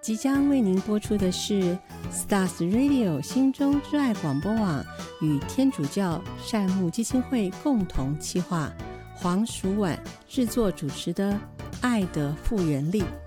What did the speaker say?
即将为您播出的是 Stars Radio 心中之爱广播网与天主教善牧基金会共同企划，黄淑婉制作主持的《爱的复原力》。